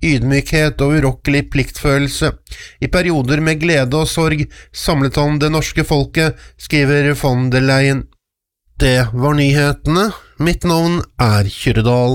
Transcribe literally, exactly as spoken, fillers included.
ydmykhet og urokkelig pliktfølelse. I perioder med glede og sorg samlet han det norske folket, skriver von der Leyen. Det var nyhetene. Mitt navn er Kyrre Dahl.